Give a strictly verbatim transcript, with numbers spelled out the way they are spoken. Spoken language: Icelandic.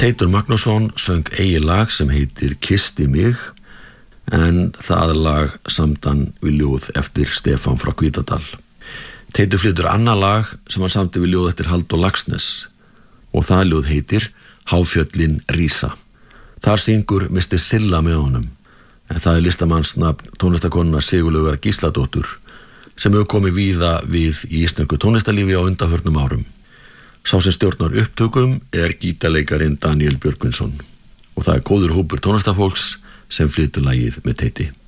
Teitur Magnússon söng eigið lag sem heitir Kisti mig, en það lag samdan við ljóð eftir Stefán frá Hvítadal. Teitur flytur annað lag sem hann samdi við ljóð eftir Halldór Laxness og það ljóð heitir Háfjöllin rísa. Þar syngur mister Silla með honum, en það er listamannsnafn tónlistakonuna Sigurlaugar Gísladóttur sem hefur komið víða við í íslensku tónlistarlífi á undanförnum árum. Sá sem stjórnar upptökum er gítarleikarin Daniel Björgvinsson og það er góður hópur tónlistarfólks sem flytur lagið með Teiti.